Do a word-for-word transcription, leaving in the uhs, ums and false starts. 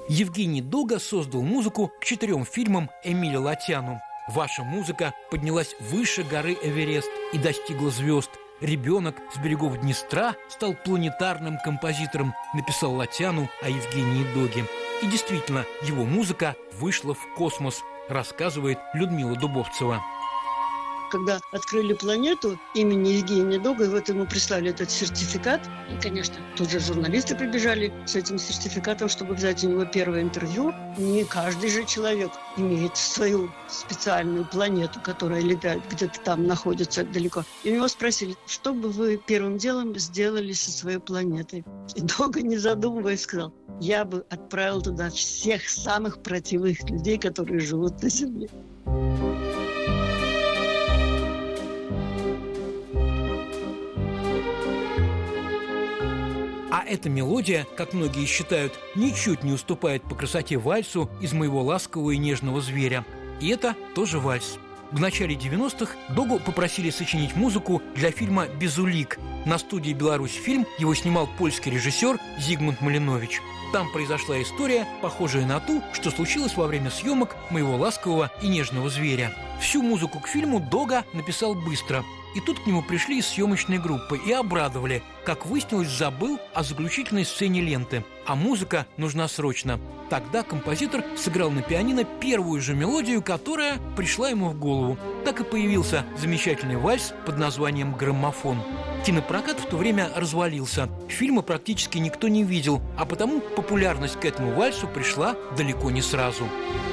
Евгений Дога создал музыку к четырем фильмам Эмиля Латяну. «Ваша музыка поднялась выше горы Эверест и достигла звезд. Ребенок с берегов Днестра стал планетарным композитором», написал Латяну о Евгении Доге. И действительно, его музыка вышла в космос, рассказывает Людмила Дубовцева. Когда открыли планету имени Евгения Дога, и вот ему прислали этот сертификат. И, конечно, тут же журналисты прибежали с этим сертификатом, чтобы взять у него первое интервью. Не каждый же человек имеет свою специальную планету, которая летает где-то там, находится далеко. И у него спросили, что бы вы первым делом сделали со своей планетой? И Дога, не задумываясь, сказал, я бы отправил туда всех самых противных людей, которые живут на Земле. А эта мелодия, как многие считают, ничуть не уступает по красоте вальсу из «Моего ласкового и нежного зверя». И это тоже вальс. В начале девяностых Догу попросили сочинить музыку для фильма «Безулик». На студии «Беларусьфильм» его снимал польский режиссер Зигмунд Малинович. Там произошла история, похожая на ту, что случилось во время съемок «Моего ласкового и нежного зверя». Всю музыку к фильму Дога написал быстро. И тут к нему пришли из съемочной группы и обрадовали. Как выяснилось, забыл о заключительной сцене ленты. А музыка нужна срочно. Тогда композитор сыграл на пианино первую же мелодию, которая пришла ему в голову. Так и появился замечательный вальс под названием «Граммофон». Кинопрокат в то время развалился. Фильма практически никто не видел, а потому популярность к этому вальсу пришла далеко не сразу.